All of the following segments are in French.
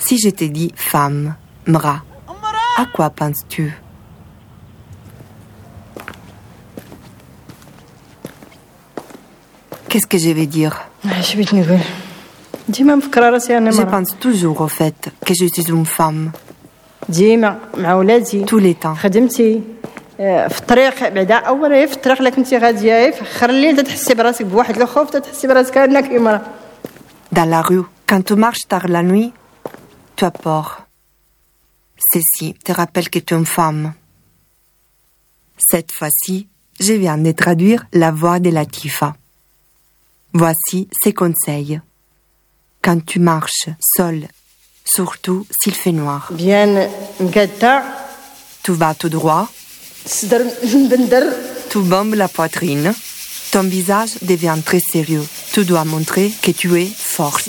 Si je te dis femme, mra, à quoi penses-tu? Qu'est-ce que je vais dire? Je pense toujours au fait que je suis une femme. Tous les temps. في الطريق بعدا اولا في الطريق اللي كنتي غاديه في اخر الليل تحسي براسك بواحد الخوف تحسي براسك انك امراه. Dans la rue, quand tu marches tard la nuit, tu as peur. Ceci te rappelle que tu es une femme. Cette fois-ci, je viens de traduire la voix de Latifa. Voici ses conseils. Quand tu marches seul, surtout s'il fait noir, bien مقاده tu vas tout droit. Tu bombes la poitrine. Ton visage devient très sérieux. Tu dois montrer que tu es forte.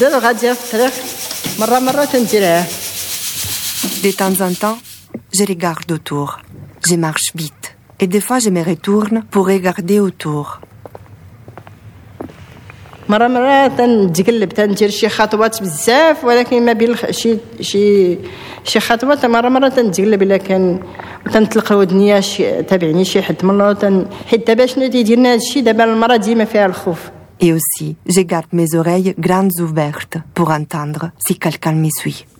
De temps en temps, je regarde autour. Je marche vite. Et des fois, je me retourne pour regarder autour. مرة تنتقلب تندير شي خطوات بزاف ولكن ما بين شي خطوات مرة تنتقلب الا كان تنطلق ودنيا تابعني شي حد من الله حيت دابا شنو تيديرنا هادشي دابا المرأة ديما فيها الخوف. Et aussi, je garde mes oreilles grandes ouvertes pour entendre si quelqu'un me suit.